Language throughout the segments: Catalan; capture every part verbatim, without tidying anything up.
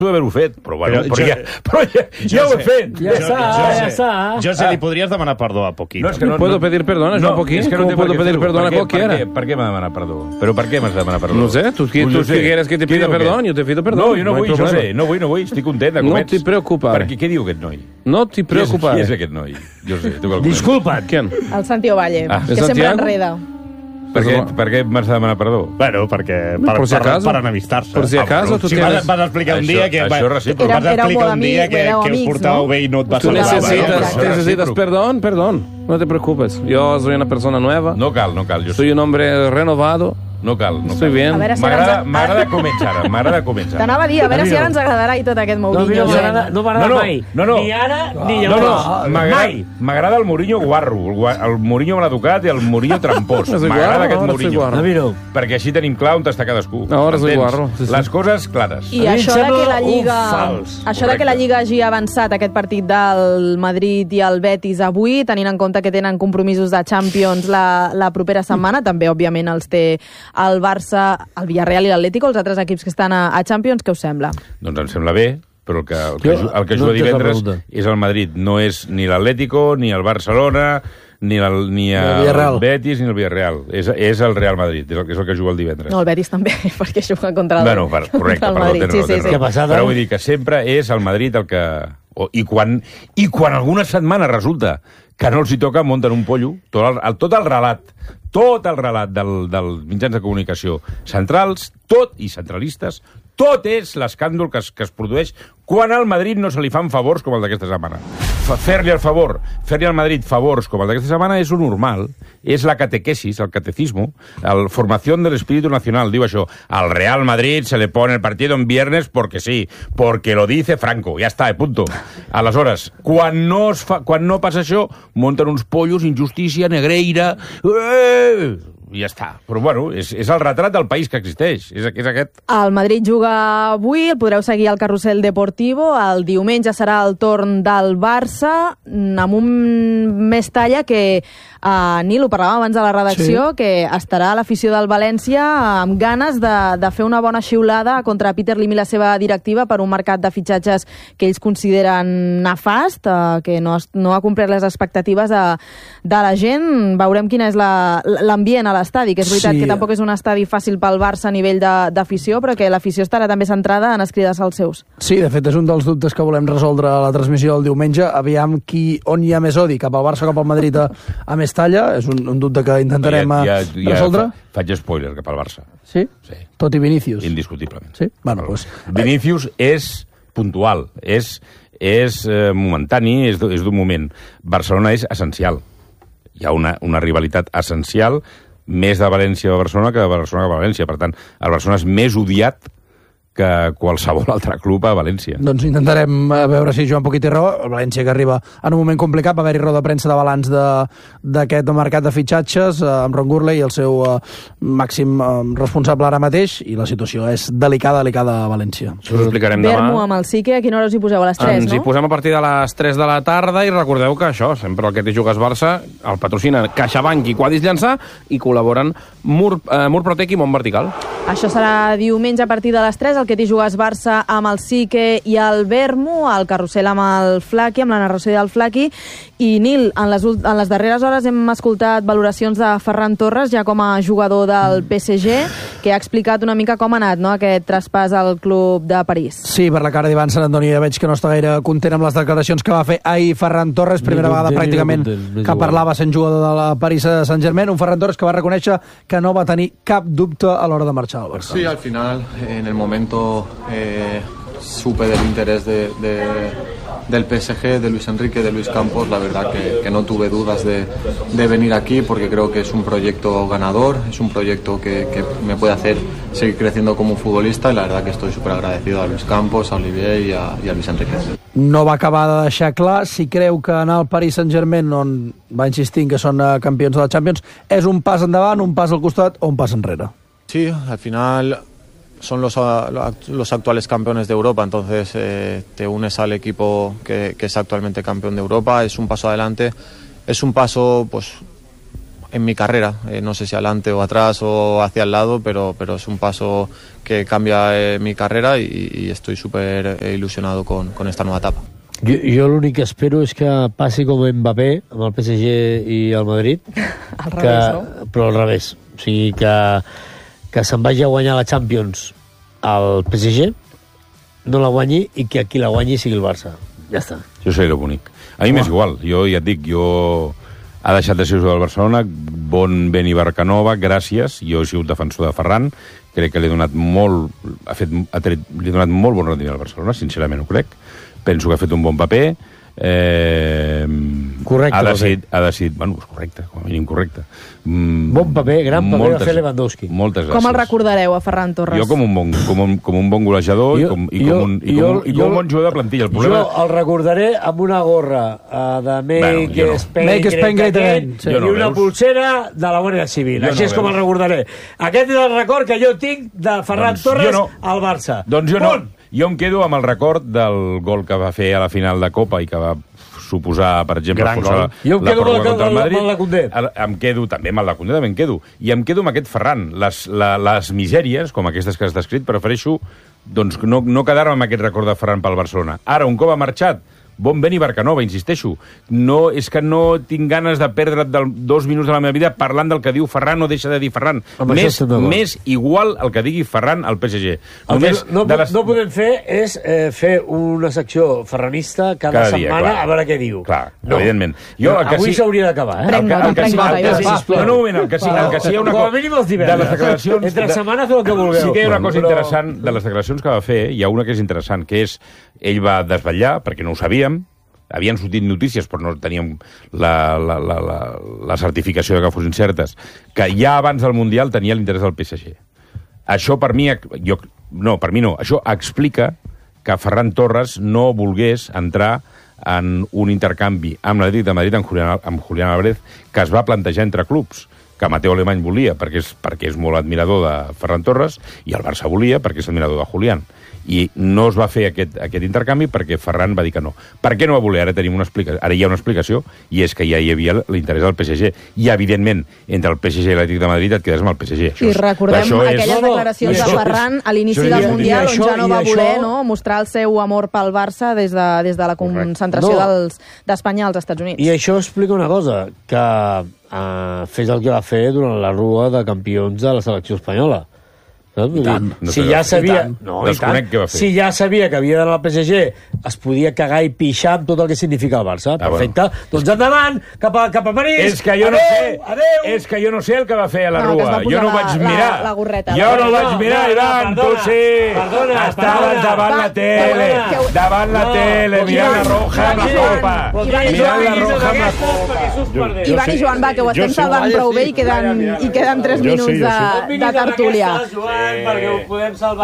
d'haver-ho fet, però bueno, però, però, ja, però ja, ja ho he fet. Ja està, ja està. José, li podries demanar perdó a Poquito. No, és que no, puedo pedir perdón, no, Poquito. ¿Cómo no puedo pedir perdón a cualquiera? Per què, per què m'ha de demanar perdó? Però per què m'has de demanar perdó? No sé, tu, tu, tu si quieres que te pida perdón, yo te pido perdón. No, jo no, no vull, José, no vull, no vull, estic content de com no ets. No t'hi preocupes. Per què, què diu aquest noi? No t'hi preocupes. Qui és aquest noi? José, tu que el Disculpa't. Qui? El Santi Ovalle, ah, que sempre enreda. Per què, per què m'has de demanar perdó? Bueno, perquè per, por si per, acaso, per enemistar-se. Por si acaso, tu si tienes... vas, vas explicar un dia que, això, vas, això vas explicar un dia que, que us portàveu bé i no et vas tu salvar. necesitas, necesitas perdón, perdón. No te preocupes. Yo soy una persona nueva. No cal, no cal. Jo soy un hombre renovado. No cal, no Estoy cal. bien. Si m'agrada començar ara, m'agrada començar. T'anava a dir, a veure si ara ens agradarà i tot aquest Mourinho. No, no, no m'agrada no, no, mai. No, no. Ni ara, ni no, llavors. No, mai. M'agrada el Mourinho guarro, el, el Mourinho maleducat i el Mourinho trampós. M'agrada aquest Mourinho. Mourinho. Perquè així tenim clar on està cadascú. Ahora soy guarro. Sí, sí. Les coses clares. I això de que la Lliga, això de que la Lliga hagi avançat aquest partit del Madrid i el Betis avui, tenint en compte que tenen compromisos de Champions la, la propera setmana, també, òbviament, els té el Barça, el Villarreal i l'Atlético, els altres equips que estan a, a Champions, què us sembla? Doncs em sembla bé, però el que, el que, Jo, el que no juga divendres pregunta. és el Madrid, no és ni l'Atlético, ni el Barcelona, ni el, ni el, el Betis, ni el Villarreal. És, és el Real Madrid, és el, és el que juga el divendres. No, el Betis també, perquè juga contra el, bueno, per, correcte, contra el perdó, Madrid. tens raó, Sí, sí, tens sí. raó. passada? Però vull dir que sempre és el Madrid el que... O, i, quan, I quan alguna setmana resulta que no els hi toca, munten un pollo, tot el, el, tot el relat, tot el relat del, dels mitjans de comunicació centrals, tot, i centralistes, tot és l'escàndol que, es, que es produeix quan al Madrid no se li fan favors com el d'aquesta setmana. Fer-li el favor, fer-li al Madrid favors com el d'aquesta setmana és un normal, és la catequesis, el catecismo, la formació del espíritu nacional, diu això, al Real Madrid se le pone el partido en viernes porque sí, porque lo dice Franco, ja està, punto. Aleshores, quan no, es fa, quan no passa això, munten uns pollos, injustícia, negreira... Eh! I ja està. Però, bueno, és, és el retrat del país que existeix. És, és aquest. El Madrid juga avui, el podreu seguir al Carrusel Deportivo. El diumenge serà el torn del Barça, amb un Mestalla que, uh, Nil, ho parlàvem abans de la redacció, sí. que estarà a l'afició del València amb ganes de, de fer una bona xiulada contra Peter Lim i la seva directiva per un mercat de fitxatges que ells consideren nefast, uh, que no, no ha complert les expectatives de, de la gent. Veurem quin és l'ambient a l'estadi, que és veritat sí. que tampoc és un estadi fàcil pel Barça a nivell d'afició, però que l'afició estarà també centrada en escrides als seus. Sí, de fet, és un dels dubtes que volem resoldre a la transmissió del diumenge. Aviam qui, on hi ha més odi, cap al Barça o cap al Madrid a, a Mestalla. És un, un dubte que intentarem no, ja, ja, ja resoldre. Fa, faig spoiler cap al Barça. Sí? Sí. Tot i Vinícius. Indiscutiblement. Sí? Bueno, pues... Vinícius és puntual, és, és eh, momentani, és, és d'un moment. Barcelona és essencial. Hi ha una, una rivalitat essencial més de València a Barcelona que de Barcelona a València. Per tant, el Barcelona és més odiat que qualsevol altre club a València. Doncs intentarem veure si Joan Poquito té raó. El València que arriba en un moment complicat, va haver-hi roda de premsa de balanç d'aquest mercat de fitxatges, eh, amb Ron Gurley i el seu eh, màxim eh, responsable ara mateix, i la situació és delicada, delicada a València. Això us ho explicarem demà. Vermo amb el Sique, a quina hora us hi poseu? A les tres, Ens no? hi posem a partir de les tres de la tarda i recordeu que això, sempre el que té jugues Barça, el patrocina CaixaBank i Quadis Llançà i col·laboren Mur, eh, Murprotec i Mont Vertical. Això serà diumenge a partir de les tres, el que t'hi jugues Barça amb el Sique i el Vermo, el Carrusel amb el Flaqui, amb la narració del Flaqui. I Nil, en les, en les darreres hores hem escoltat valoracions de Ferran Torres, ja com a jugador del P S G, que ha explicat una mica com ha anat, no?, aquest traspàs al club de París. Sí, per la cara d'Ivan Sant Antoni ja veig que no està gaire content amb les declaracions que va fer ahir Ferran Torres, primera ni vegada content, pràcticament ni content, que parlava sent jugador de la París Saint-Germain, un Ferran Torres que va reconèixer que no va tenir cap dubte a l'hora de marxar al Barça. Sí, al final, en el momento eh, supe del interés de, de, del P S G, de Luis Enrique, de Luis Campos. La verdad que, que no tuve dudas de, de venir aquí porque creo que es un proyecto ganador, es un proyecto que, que me puede hacer seguir creciendo como futbolista, y la verdad que estoy súper agradecido a Luis Campos, a Olivier y a, y a Luis Enrique. No va acabar de deixar clar si creu que anar al Paris Saint-Germain, on va insistir que són campions de la Champions, és un pas endavant, un pas al costat o un pas enrere. Sí, al final son los, los actuales campeones de Europa, entonces eh, te unes al equipo que, que es actualmente campeón de Europa, es un paso adelante, es un paso pues en mi carrera. Eh, no sé si adelante o atrás o hacia el lado, pero, pero es un paso que cambia eh, mi carrera y, y estoy súper eh, ilusionado con, con esta nueva etapa. Jo, jo l'únic que espero és que passi com Mbappé amb el P S G i el Madrid. Al que, revés, no? Però al revés. O sigui, que, que se'n vagi a guanyar la Champions al P S G, no la guanyi, i que qui la guanyi sigui el Barça. Ja està. Jo sé lo bonic. A mi m'és igual. Jo ja et dic, jo... Ha deixat de ser jugador del Barcelona, bon vent i Barcanova, gràcies. Jo he sigut defensor de Ferran, crec que li he donat molt, ha fet, ha tret, li he donat molt bon rendiment al Barcelona, sincerament ho crec. Penso que ha fet un bon paper. Eh, correcte. Ha decidit, ha decidit, bueno, és correcte, com a mínim correcte. Mm, bon paper, gran paper moltes, va fer Lewandowski. Moltes gràcies. Com el recordareu, a Ferran Torres? Jo com un bon, com un, com un bon golejador jo, i, com, i, jo, com un, i, com, jo, i com un bon jugador de plantilla. El problema... Jo el recordaré amb una gorra uh, de Make bueno, Spain, no. Make Spain Great Again, sí. I una veus? Pulsera de la Guàrdia Civil. Jo Així no és com el recordaré. Aquest és el record que jo tinc de Ferran doncs Torres no. al Barça. Doncs jo Punt. no. Jo em quedo amb el record del gol que va fer a la final de Copa i que va suposar, per exemple, la, jo em quedo amb el, el, el, el Condé. Em quedo també amb el de Condé, també em quedo. I em quedo amb aquest Ferran. Les, la, les misèries, com aquestes que has descrit, prefereixo doncs, no, no quedar-me amb aquest record de Ferran pel Barcelona. Ara, un cop ha marxat, bon vent i Barcanova, insisteixo. No, és que no tinc ganes de perdre del, dos minuts de la meva vida parlant del que diu Ferran o deixa de dir Ferran. Amb més, més igual el que digui Ferran al P S G. Només no, de les... no podem fer és eh, fer una secció ferranista cada, cada dia, setmana clar. A veure què diu. Clar, no. evidentment. Jo, el que Avui sí... s'hauria d'acabar, eh? Prenc nota, prenc nota. No, no, un moment, el que sí, el que sí hi ha una cosa... Com a mínim els divendres. De les declaracions... Entre de... setmana feu el que vulgueu. Sí que hi ha una cosa però... interessant de les declaracions que va fer, hi ha una que és interessant, que és, ell va desvetllar, perquè no ho sabíem, havien sortit notícies, però no teníem la, la, la, la, la certificació de que fossin certes, que ja abans del Mundial tenia l'interès del P S G. Això per mi... Jo, no, per mi no. Això explica que Ferran Torres no volgués entrar en un intercanvi amb l'Atlètic de Madrid, amb Julián, amb Julián Álvarez, que es va plantejar entre clubs, que Mateu Alemany volia, perquè és, perquè és molt admirador de Ferran Torres, i el Barça volia, perquè és admirador de Julián. I no es va fer aquest, aquest intercanvi perquè Ferran va dir que no. Per què no va voler? Ara tenim una explicació. Ara hi ha una explicació, i és que ja hi havia l'interès del P S G. I, evidentment, entre el P S G i l'Atlètic de Madrid et quedes amb el P S G. Això I recordem això aquelles és... declaracions de Ferran a l'inici del Mundial, on ja no va voler no, mostrar el seu amor pel Barça des de, des de la concentració no. d'Espanya als Estats Units. I això explica una cosa, que uh, fes el que va fer durant la rua de campions de la selecció espanyola. No? Tant, no si ja sabia, no, desconec què va fer. Si ja sabia que havia d'anar al P S G, es podia cagar i pixar amb tot el que significa el Barça. Ah, perfecte. Bueno. Doncs endavant, cap a, cap a París. És que jo adeu, no sé, adeu. És que jo no sé el que va fer a la no, rua. Jo no la, vaig mirar. La, la gorreta. Jo la no vaig mirar, no, Ivan, tu sí. Perdona, estaves perdona, davant va, la tele, perdona. davant la no, tele, mirant la roja amb la copa. Mirant la roja amb la copa. Ivan i Joan, va, que ho estem salvant prou bé i queden tres minuts de tertúlia. Perquè ho podem salvar.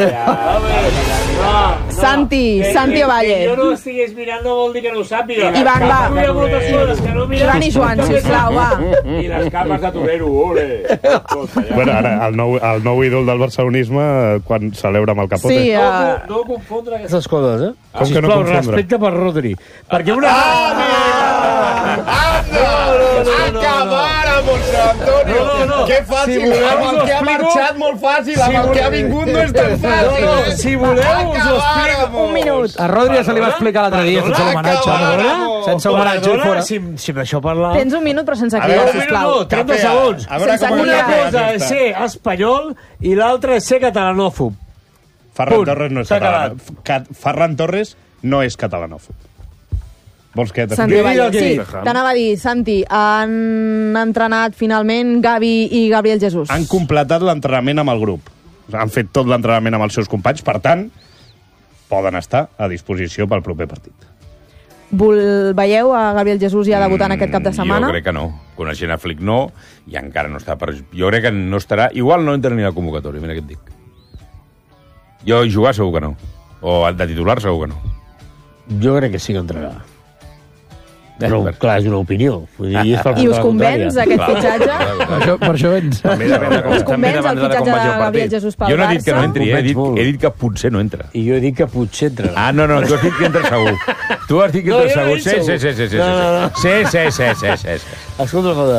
Santi, Santi Ovalle. Que jo no estigués mirant no vol dir que no ho sàpiga. Ivan, va. Hi ha moltes coses que no mires. Ivan i Joan, sisplau, va. I les capes de torero, ole. Bueno, ara, el nou, el nou ídol del barcelonisme, quan celebra amb el capote. Sí, uh... no, no confondre aquestes coses, eh? Com Sisplau, que no confondre? Respecte per Rodri. Perquè una... Ah, acabar amb José Antonio. No, no, no. Que fàcil. Si voleu, amb el que ha marxat, molt fàcil. Amb el que ha vingut no és tan fàcil. No, no, si voleu, us ho explico. Un minut. A Rodri ja se li va explicar l'altre dia sense l'homenatge. Sense homenatge, i fora. Si, si amb això parlar... Tens un minut, però sense cridar, sisplau. Un minut, no, trenta segons. Sense una cosa és ser espanyol i l'altra és ser catalanòfob. Ferran Torres no és català. Ferran Torres no és catalanòfob. Vols que... Santi Ovalle, sí, t'anava a dir, Santi, han entrenat finalment Gavi i Gabriel Jesús. Han completat l'entrenament amb el grup. Han fet tot l'entrenament amb els seus companys, per tant, poden estar a disposició pel proper partit. Vol... Veieu a Gabriel Jesús ja debutant mm, aquest cap de setmana? Jo crec que no. Coneixent a Flick no, i encara no està per... Jo crec que no estarà... Igual no entra ni a la convocatòria, mira què et dic. Jo jugar segur que no. O de titular segur que no. Jo crec que sí que entrarà. Però, clar, és una opinió. Vull dir, és I us convenç aquest fitxatge? Per això, per això vens. Us convenç el fitxatge de Gabriel Jesús pel Barça? Jo no he dit que no entri, he dit, he dit que potser no entra. I jo he dit que potser entrarà. Ah, no, no, tu has dit que entra segur. Tu has dit que entra segur. Sí, sí, sí, sí, sí. Sí, sí, sí, sí. Escolta una cosa.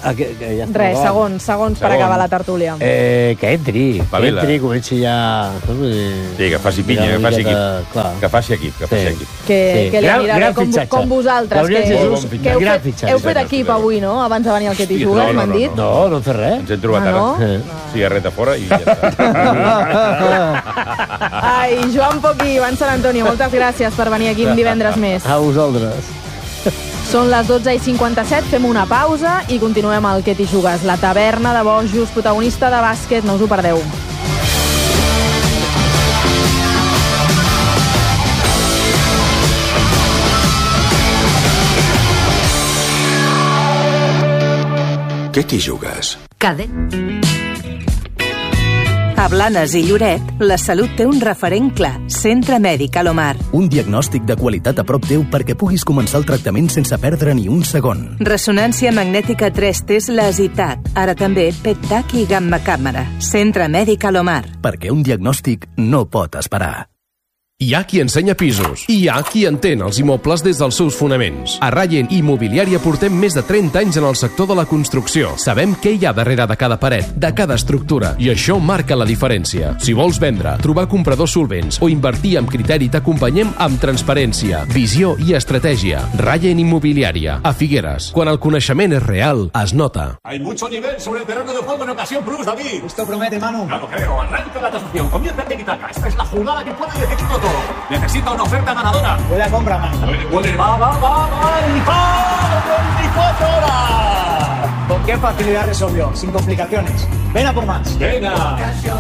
Ah, que, que ja està Res, acabant. segons, segons per Segons. acabar la tertúlia. Eh, que entri, que Espavila. entri, comenci ja... Sí, que faci pinya, que faci equip. Clar. Que faci equip, que faci Sí. equip. Que, Sí. que li Gran- anirà gran bé, com, fitxatge. com vosaltres, Gabriel que, Jesús, que heu, gran fet, fitxatge. heu fet Sí, equip sí, avui, no?, abans de venir al Que t'hi Sí, jugues, no, no, m'han no, dit. no. No, no fes res. Ens hem trobat Ah, no? ara. Cigarreta fora i ja està. Ai, Joan Poquí, Ivan Sant Antonio, moltes gràcies per venir aquí un divendres més. A vosaltres. Són les dotze i cinquanta-set, fem una pausa i continuem al Que t'hi jugues. La taverna de bojos, protagonista de bàsquet, no us ho perdeu. Què t'hi jugues? Cadet. A Blanes i Lloret, la salut té un referent clar. Centre Mèdic Alomar. Un diagnòstic de qualitat a prop teu perquè puguis començar el tractament sense perdre ni un segon. Ressonància magnètica tres T és l'Asitat. Ara també P E T TAC i gamma càmera. Centre Mèdic Alomar. Perquè un diagnòstic no pot esperar. Hi ha qui ensenya pisos i hi ha qui entén els immobles des dels seus fonaments. A Rayen Immobiliària portem més de trenta anys en el sector de la construcció. Sabem què hi ha darrere de cada paret, de cada estructura, i això marca la diferència. Si vols vendre, trobar compradors solvents o invertir amb criteri, t'acompanyem amb transparència, visió i estratègia. Rayen Immobiliària, a Figueres. Quan el coneixement és real, es nota. Hay mucho nivel sobre el terreno de juego en ocasión plus, David. Esto promete, Manu. Ya lo creo. Arranca la tasación. Comienza el tiki-taka. Esta es la jugada que puede definirlo todo. Necesita una oferta ganadora. Huele a compra, Manu. Huele, huele. Va, va, va, va. Y va. veinticuatro horas. ¿Con qué facilidad resolvió? Sin complicaciones. Ven a por más. Venga.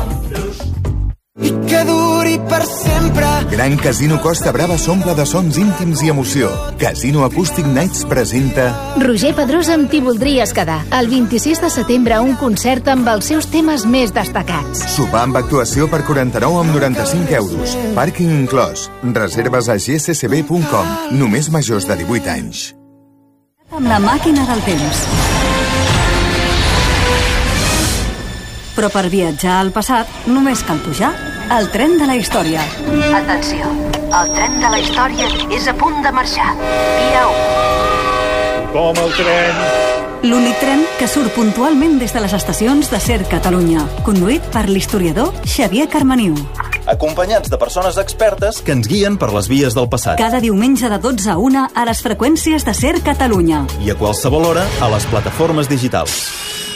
I que duri per sempre. Gran Casino Costa Brava s'omple de sons íntims i emoció. Casino Acoustic Nights presenta Roger Pedrosa amb T'hi voldries quedar. El vint-i-sis de setembre un concert amb els seus temes més destacats. Sopar amb actuació per quaranta-nou amb noranta-cinc euros. Pàrquing inclòs. Reserves a g c c b punt com. Només majors de divuit anys. Amb la màquina del temps. Però per viatjar al passat només cal pujar al tren de la història. Atenció, el tren de la història és a punt de marxar. Via u. Com el tren. L'únic tren que surt puntualment des de les estacions de Ser Catalunya, conduït per l'historiador Xavier Carmaniu. Acompanyats de persones expertes que ens guien per les vies del passat. Cada diumenge de dotze a una a les freqüències de Ser Catalunya. I a qualsevol hora a les plataformes digitals.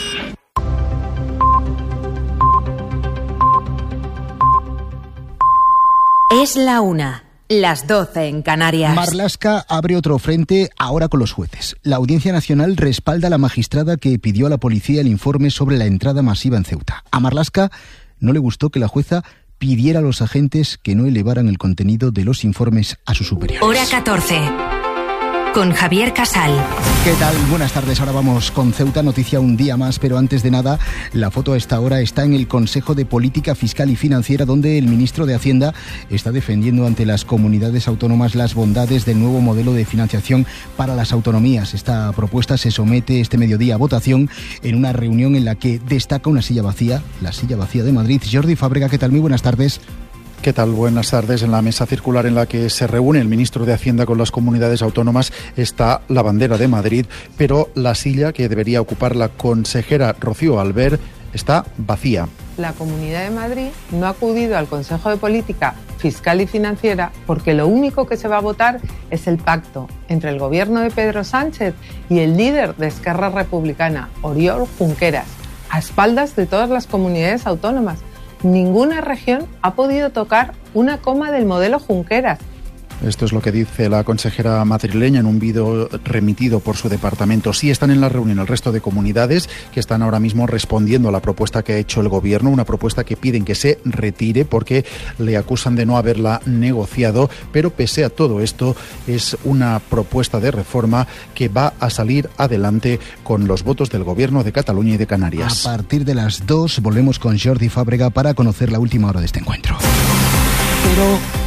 Es la una. Las doce en Canarias. Marlaska abre otro frente ahora con los jueces. La Audiencia Nacional respalda a la magistrada que pidió a la policía el informe sobre la entrada masiva en Ceuta. A Marlaska no le gustó que la jueza pidiera a los agentes que no elevaran el contenido de los informes a sus superiores. Hora catorce. Con Javier Casal. ¿Qué tal? Buenas tardes. Ahora vamos con Ceuta. Noticia un día más, pero antes de nada, la foto a esta hora está en el Consejo de Política Fiscal y Financiera, donde el ministro de Hacienda está defendiendo ante las comunidades autónomas las bondades del nuevo modelo de financiación para las autonomías. Esta propuesta se somete este mediodía a votación en una reunión en la que destaca una silla vacía, la silla vacía de Madrid. Jordi Fábrega, ¿qué tal? Muy buenas tardes. ¿Qué tal? Buenas tardes. En la mesa circular en la que se reúne el ministro de Hacienda con las comunidades autónomas está la bandera de Madrid, pero la silla que debería ocupar la consejera Rocío Albert está vacía. La Comunidad de Madrid no ha acudido al Consejo de Política Fiscal y Financiera porque lo único que se va a votar es el pacto entre el gobierno de Pedro Sánchez y el líder de Esquerra Republicana, Oriol Junqueras, a espaldas de todas las comunidades autónomas. Ninguna región ha podido tocar una coma del modelo Junqueras. Esto es lo que dice la consejera madrileña en un vídeo remitido por su departamento. Sí están en la reunión el resto de comunidades que están ahora mismo respondiendo a la propuesta que ha hecho el gobierno, una propuesta que piden que se retire porque le acusan de no haberla negociado, pero pese a todo esto es una propuesta de reforma que va a salir adelante con los votos del gobierno de Cataluña y de Canarias. A partir de las dos volvemos con Jordi Fábrega para conocer la última hora de este encuentro. Pero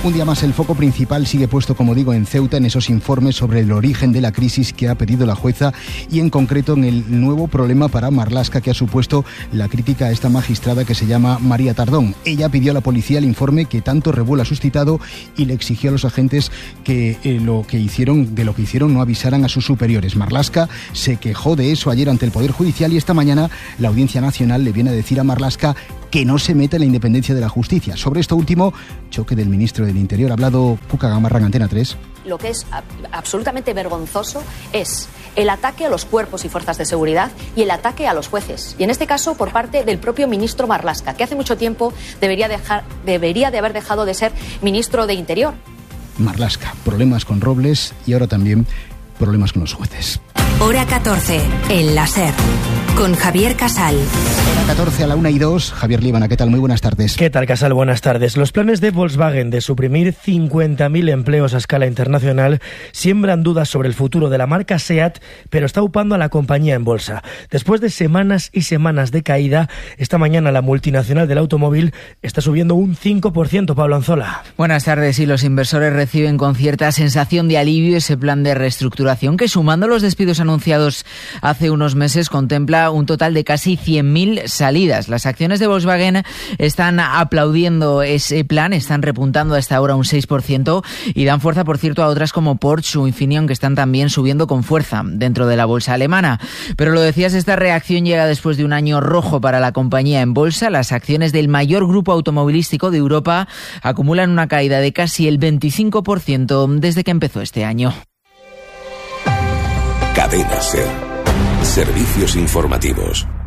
Un día más el foco principal sigue puesto, como digo, en Ceuta, en esos informes sobre el origen de la crisis que ha pedido la jueza y en concreto en el nuevo problema para Marlaska que ha supuesto la crítica a esta magistrada que se llama María Tardón. Ella pidió a la policía el informe que tanto revuelo ha suscitado y le exigió a los agentes que, eh, lo que hicieron, de lo que hicieron no avisaran a sus superiores. Marlaska se quejó de eso ayer ante el Poder Judicial y esta mañana la Audiencia Nacional le viene a decir a Marlaska que no se meta en la independencia de la justicia. Sobre esto último, choque del ministro del Interior. Ha hablado Cuca Gamarra en Antena tres. Lo que es absolutamente vergonzoso es el ataque a los cuerpos y fuerzas de seguridad y el ataque a los jueces. Y en este caso por parte del propio ministro Marlaska, que hace mucho tiempo debería, dejar, debería de haber dejado de ser ministro de Interior. Marlaska, problemas con Robles y ahora también problemas con los jueces. Hora catorce, el láser, con Javier Casal. Hora catorce a la una y dos. Javier Líbana, ¿qué tal? Muy buenas tardes. ¿Qué tal, Casal? Buenas tardes. Los planes de Volkswagen de suprimir cincuenta mil empleos a escala internacional siembran dudas sobre el futuro de la marca SEAT, pero está upando a la compañía en bolsa. Después de semanas y semanas de caída, esta mañana la multinacional del automóvil está subiendo un cinco por ciento, Pablo Anzola. Buenas tardes. Y los inversores reciben con cierta sensación de alivio ese plan de reestructuración que, sumando los despidos anunciados hace unos meses, contempla un total de casi cien mil salidas. Las acciones de Volkswagen están aplaudiendo ese plan, están repuntando hasta ahora un seis por ciento y dan fuerza, por cierto, a otras como Porsche o Infineon, que están también subiendo con fuerza dentro de la bolsa alemana. Pero lo decías, esta reacción llega después de un año rojo para la compañía en bolsa. Las acciones del mayor grupo automovilístico de Europa acumulan una caída de casi el veinticinco por ciento desde que empezó este año. Cadena SER. Servicios informativos.